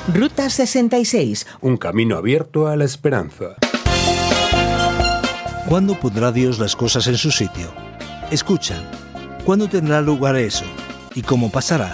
Ruta 66. Un camino abierto a la esperanza. ¿Cuándo pondrá Dios las cosas en su sitio? Escucha, ¿cuándo tendrá lugar eso? ¿Y cómo pasará?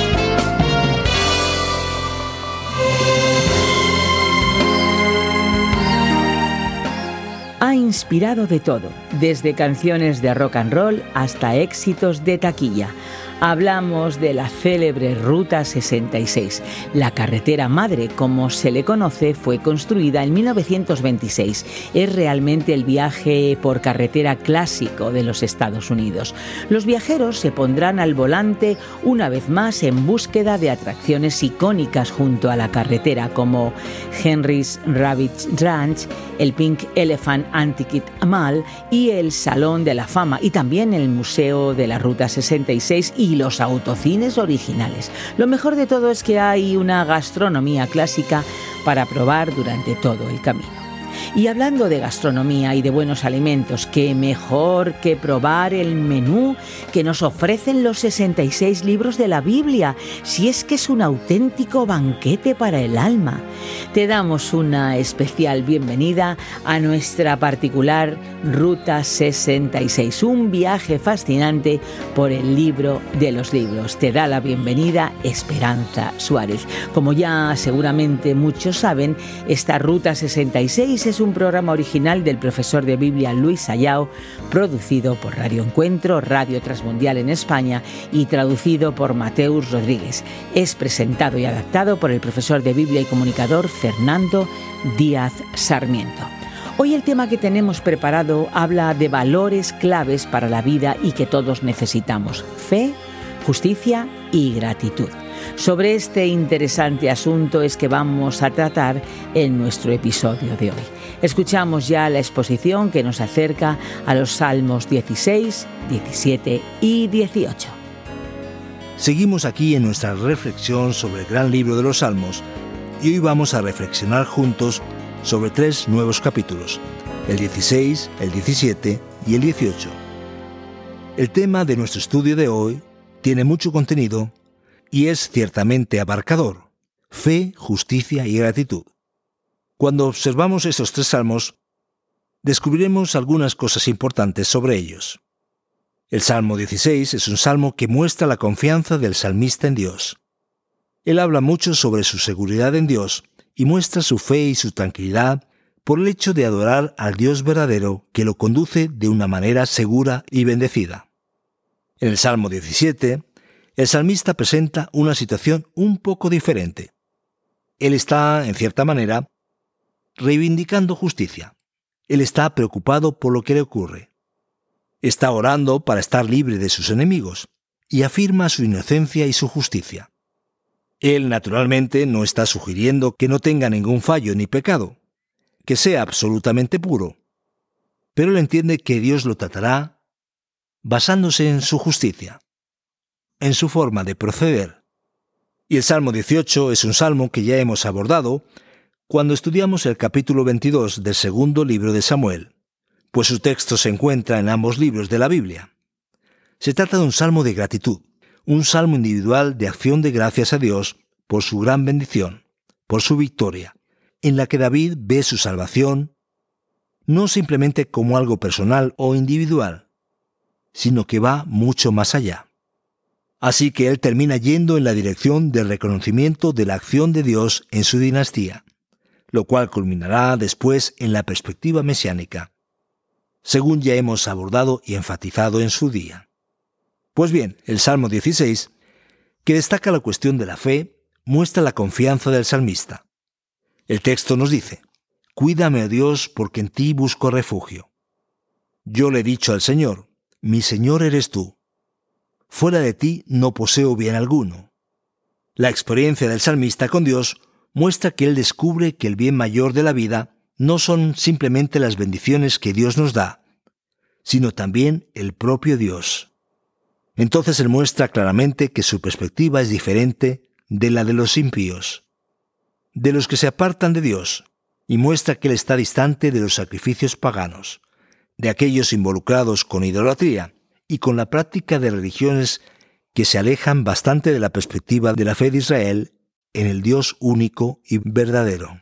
Ha inspirado de todo, desde canciones de rock and roll hasta éxitos de taquilla. Hablamos de la célebre Ruta 66. La carretera madre, como se le conoce, fue construida en 1926. Es realmente el viaje por carretera clásico de los Estados Unidos. Los viajeros se pondrán al volante una vez más en búsqueda de atracciones icónicas junto a la carretera, como Henry's Rabbit Ranch, el Pink Elephant Antique Mall y el Salón de la Fama, y también el Museo de la Ruta 66 y los autocines originales. Lo mejor de todo es que hay una gastronomía clásica para probar durante todo el camino. Y hablando de gastronomía y de buenos alimentos, qué mejor que probar el menú que nos ofrecen los 66 libros de la Biblia, si es que es un auténtico banquete para el alma. Te damos una especial bienvenida a nuestra particular Ruta 66, un viaje fascinante por el libro de los libros. Te da la bienvenida Esperanza Suárez. Como ya seguramente muchos saben, esta Ruta 66 es un programa original del profesor de Biblia Luis Ayao, producido por Radio Encuentro, Radio Transmundial en España y traducido por Mateus Rodríguez. Es presentado y adaptado por el profesor de Biblia y comunicador Fernando Díaz Sarmiento. Hoy el tema que tenemos preparado habla de valores claves para la vida y que todos necesitamos: fe, justicia y gratitud. Sobre este interesante asunto es que vamos a tratar en nuestro episodio de hoy. Escuchamos ya la exposición que nos acerca a los Salmos 16, 17 y 18. Seguimos aquí en nuestra reflexión sobre el gran libro de los Salmos y hoy vamos a reflexionar juntos sobre 3 nuevos capítulos, el 16, el 17 y el 18. El tema de nuestro estudio de hoy tiene mucho contenido y es ciertamente abarcador: fe, justicia y gratitud. Cuando observamos estos 3 salmos, descubriremos algunas cosas importantes sobre ellos. El Salmo 16 es un salmo que muestra la confianza del salmista en Dios. Él habla mucho sobre su seguridad en Dios y muestra su fe y su tranquilidad por el hecho de adorar al Dios verdadero que lo conduce de una manera segura y bendecida. En el Salmo 17, el salmista presenta una situación un poco diferente. Él está, en cierta manera, reivindicando justicia. Él está preocupado por lo que le ocurre. Está orando para estar libre de sus enemigos y afirma su inocencia y su justicia. Él, naturalmente, no está sugiriendo que no tenga ningún fallo ni pecado, que sea absolutamente puro, pero él entiende que Dios lo tratará basándose en su justicia, en su forma de proceder. Y el Salmo 18 es un salmo que ya hemos abordado cuando estudiamos el capítulo 22 del segundo libro de Samuel, pues su texto se encuentra en ambos libros de la Biblia. Se trata de un salmo de gratitud, un salmo individual de acción de gracias a Dios por su gran bendición, por su victoria, en la que David ve su salvación no simplemente como algo personal o individual, sino que va mucho más allá. Así que él termina yendo en la dirección del reconocimiento de la acción de Dios en su dinastía, lo cual culminará después en la perspectiva mesiánica, según ya hemos abordado y enfatizado en su día. Pues bien, el Salmo 16, que destaca la cuestión de la fe, muestra la confianza del salmista. El texto nos dice: «Cuídame, oh Dios, porque en ti busco refugio. Yo le he dicho al Señor, mi Señor eres tú. Fuera de ti no poseo bien alguno». La experiencia del salmista con Dios muestra que él descubre que el bien mayor de la vida no son simplemente las bendiciones que Dios nos da, sino también el propio Dios. Entonces él muestra claramente que su perspectiva es diferente de la de los impíos, de los que se apartan de Dios, y muestra que él está distante de los sacrificios paganos, de aquellos involucrados con idolatría y con la práctica de religiones que se alejan bastante de la perspectiva de la fe de Israel en el Dios único y verdadero.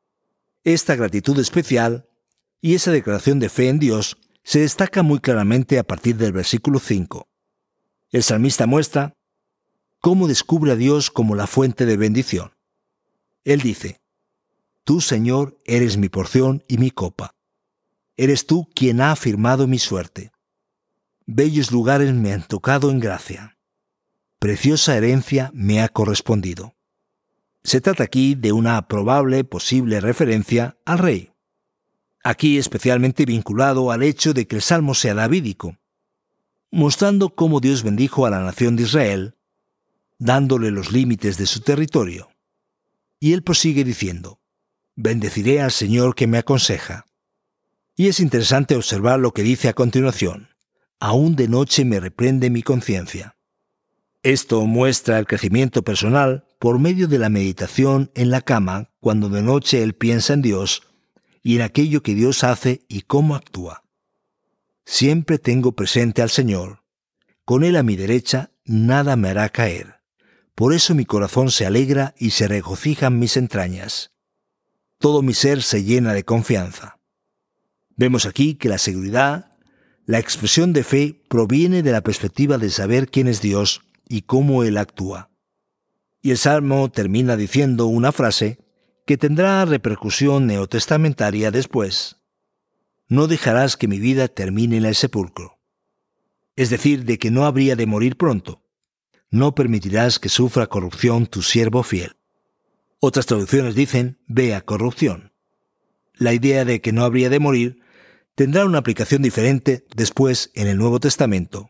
Esta gratitud especial y esa declaración de fe en Dios se destaca muy claramente a partir del versículo 5. El salmista muestra cómo descubre a Dios como la fuente de bendición. Él dice: Tú, Señor, eres mi porción y mi copa. Eres tú quien ha afirmado mi suerte. Bellos lugares me han tocado en gracia. Preciosa herencia me ha correspondido. Se trata aquí de una probable, posible referencia al rey. Aquí especialmente vinculado al hecho de que el salmo sea davídico, mostrando cómo Dios bendijo a la nación de Israel, dándole los límites de su territorio. Y él prosigue diciendo: Bendeciré al Señor que me aconseja. Y es interesante observar lo que dice a continuación: Aún de noche me reprende mi conciencia. Esto muestra el crecimiento personal por medio de la meditación en la cama, cuando de noche él piensa en Dios y en aquello que Dios hace y cómo actúa. Siempre tengo presente al Señor. Con Él a mi derecha, nada me hará caer. Por eso mi corazón se alegra y se regocijan mis entrañas. Todo mi ser se llena de confianza. Vemos aquí que la seguridad, la expresión de fe, proviene de la perspectiva de saber quién es Dios y cómo Él actúa. Y el Salmo termina diciendo una frase que tendrá repercusión neotestamentaria después: No dejarás que mi vida termine en el sepulcro. Es decir, de que no habría de morir pronto. No permitirás que sufra corrupción tu siervo fiel. Otras traducciones dicen: vea corrupción. La idea de que no habría de morir tendrá una aplicación diferente después en el Nuevo Testamento.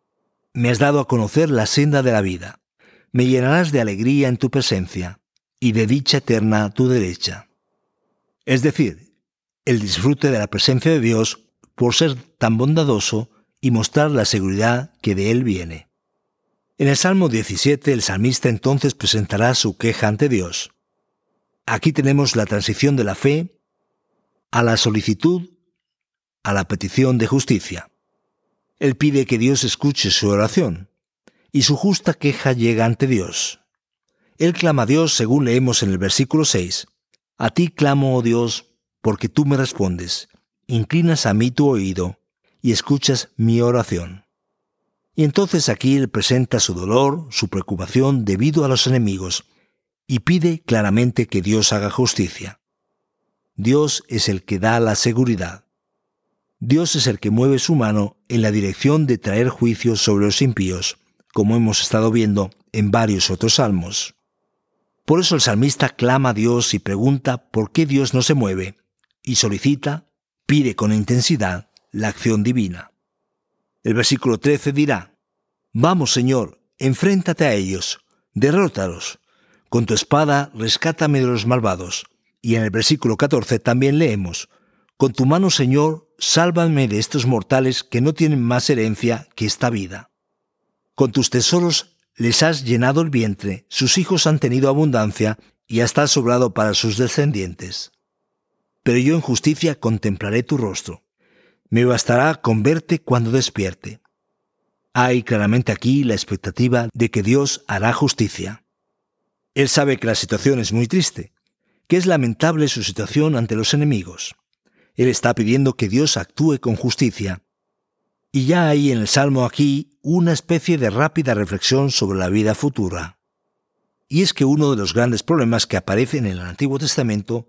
Me has dado a conocer la senda de la vida. Me llenarás de alegría en tu presencia y de dicha eterna a tu derecha. Es decir, el disfrute de la presencia de Dios por ser tan bondadoso y mostrar la seguridad que de Él viene. En el Salmo 17, el salmista entonces presentará su queja ante Dios. Aquí tenemos la transición de la fe a la solicitud, a la petición de justicia. Él pide que Dios escuche su oración, y su justa queja llega ante Dios. Él clama a Dios según leemos en el versículo 6. A ti clamo, oh Dios, porque tú me respondes. Inclinas a mí tu oído y escuchas mi oración. Y entonces aquí él presenta su dolor, su preocupación debido a los enemigos, y pide claramente que Dios haga justicia. Dios es el que da la seguridad. Dios es el que mueve su mano en la dirección de traer juicio sobre los impíos, como hemos estado viendo en varios otros salmos. Por eso el salmista clama a Dios y pregunta por qué Dios no se mueve, y solicita, pide con intensidad la acción divina. El versículo 13 dirá: Vamos, Señor, enfréntate a ellos, derrótalos. Con tu espada rescátame de los malvados. Y en el versículo 14 también leemos: Con tu mano, Señor, sálvame de estos mortales que no tienen más herencia que esta vida. Con tus tesoros les has llenado el vientre, sus hijos han tenido abundancia y hasta has sobrado para sus descendientes. Pero yo en justicia contemplaré tu rostro. Me bastará con verte cuando despierte. Hay claramente aquí la expectativa de que Dios hará justicia. Él sabe que la situación es muy triste, que es lamentable su situación ante los enemigos. Él está pidiendo que Dios actúe con justicia. Y ya hay en el Salmo aquí una especie de rápida reflexión sobre la vida futura. Y es que uno de los grandes problemas que aparecen en el Antiguo Testamento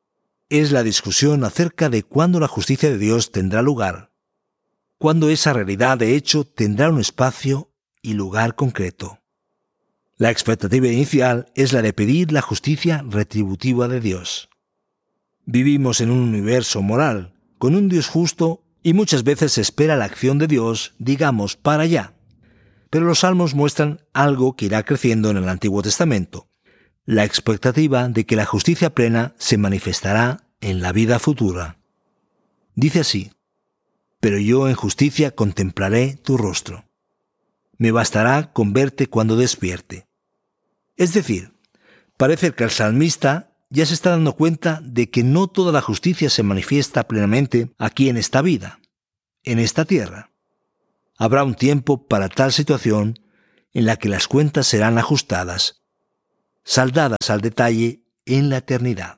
es la discusión acerca de cuándo la justicia de Dios tendrá lugar, cuándo esa realidad de hecho tendrá un espacio y lugar concreto. La expectativa inicial es la de pedir la justicia retributiva de Dios. Vivimos en un universo moral, con un Dios justo, y muchas veces se espera la acción de Dios, digamos, para allá. Pero los salmos muestran algo que irá creciendo en el Antiguo Testamento: la expectativa de que la justicia plena se manifestará en la vida futura. Dice así: Pero yo en justicia contemplaré tu rostro. Me bastará con verte cuando despierte. Es decir, parece que el salmista ya se está dando cuenta de que no toda la justicia se manifiesta plenamente aquí en esta vida, en esta tierra. Habrá un tiempo para tal situación en la que las cuentas serán ajustadas. saldadas al detalle en la eternidad.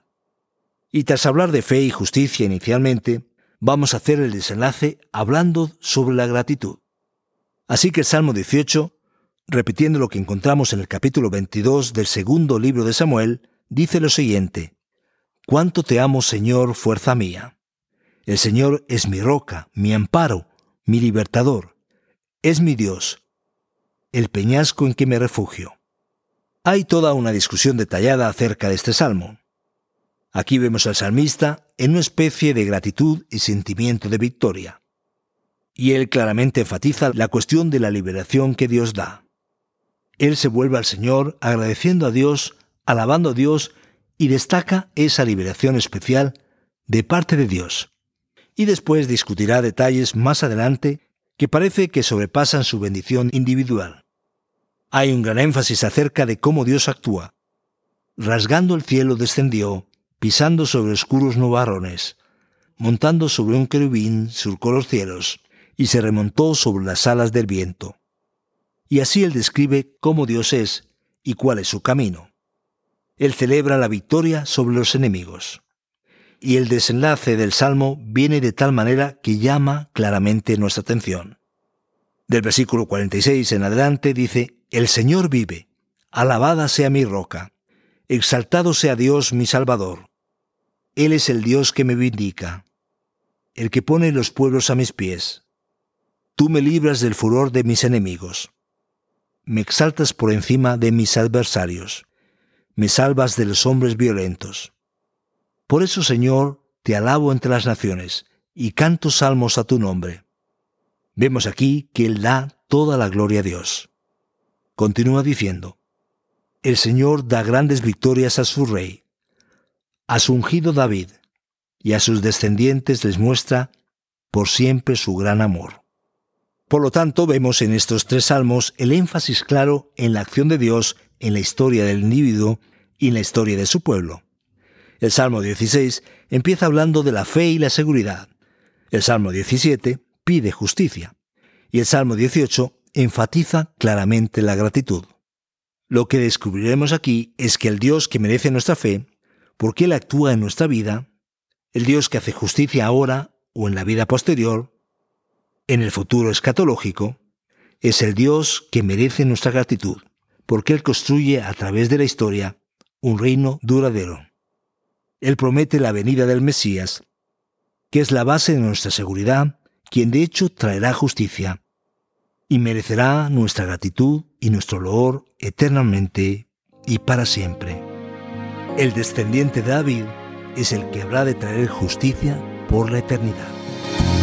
Y tras hablar de fe y justicia inicialmente, vamos a hacer el desenlace hablando sobre la gratitud. Así que el Salmo 18, repitiendo lo que encontramos en el capítulo 22 del segundo libro de Samuel, dice lo siguiente: «Cuánto te amo, Señor, fuerza mía. El Señor es mi roca, mi amparo, mi libertador. Es mi Dios, el peñasco en que me refugio». Hay toda una discusión detallada acerca de este salmo. Aquí vemos al salmista en una especie de gratitud y sentimiento de victoria. Y él claramente enfatiza la cuestión de la liberación que Dios da. Él se vuelve al Señor agradeciendo a Dios, alabando a Dios, y destaca esa liberación especial de parte de Dios. Y después discutirá detalles más adelante que parece que sobrepasan su bendición individual. Hay un gran énfasis acerca de cómo Dios actúa. Rasgando el cielo descendió, pisando sobre oscuros nubarrones, montando sobre un querubín surcó los cielos, y se remontó sobre las alas del viento. Y así él describe cómo Dios es y cuál es su camino. Él celebra la victoria sobre los enemigos. Y el desenlace del Salmo viene de tal manera que llama claramente nuestra atención. Del versículo 46 en adelante dice: «El Señor vive, alabada sea mi roca, exaltado sea Dios mi Salvador. Él es el Dios que me vindica, el que pone los pueblos a mis pies. Tú me libras del furor de mis enemigos. Me exaltas por encima de mis adversarios. Me salvas de los hombres violentos. Por eso, Señor, te alabo entre las naciones y canto salmos a tu nombre». Vemos aquí que él da toda la gloria a Dios. Continúa diciendo: «El Señor da grandes victorias a su rey, a su ungido David, y a sus descendientes les muestra por siempre su gran amor». Por lo tanto, vemos en estos tres salmos el énfasis claro en la acción de Dios en la historia del individuo y en la historia de su pueblo. El Salmo 16 empieza hablando de la fe y la seguridad. El Salmo 17 pide justicia. Y el Salmo 18 enfatiza claramente la gratitud. Lo que descubriremos aquí es que el Dios que merece nuestra fe, porque Él actúa en nuestra vida, el Dios que hace justicia ahora o en la vida posterior, en el futuro escatológico, es el Dios que merece nuestra gratitud, porque Él construye a través de la historia un reino duradero. Él promete la venida del Mesías, que es la base de nuestra seguridad, quien de hecho traerá justicia, y merecerá nuestra gratitud y nuestro loor eternamente y para siempre. El descendiente de David es el que habrá de traer justicia por la eternidad.